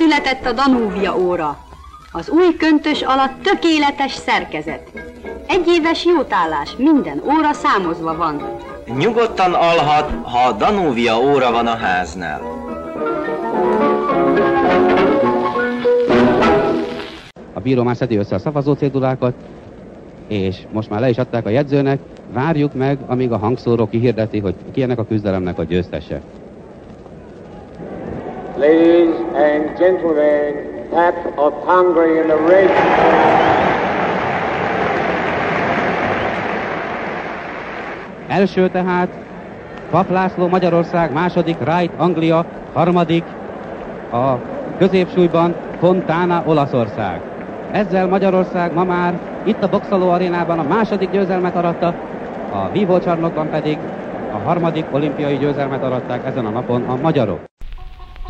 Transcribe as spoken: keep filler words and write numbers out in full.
Megszületett a Danúvia óra. Az új köntös alatt tökéletes szerkezet. Egyéves jótállás, minden óra számozva van. Nyugodtan alhat, ha a Danúvia óra van a háznál. A bíró már szedi össze a szavazó cédulákat, és most már le is adták a jegyzőnek. Várjuk meg, amíg a hangszóró kihirdeti, hogy ki ennek a küzdelemnek a győztese. Ladies and gentlemen, Pat of Hungary in the red. Első tehát Pap László Magyarország, második Wright Anglia, harmadik a középsúlyban Fontana Olaszország. Ezzel Magyarország ma már itt a Boxoló arénában a második győzelmet aratta, a vívócsarnokban pedig a harmadik olimpiai győzelmet aratták ezen a napon a magyarok.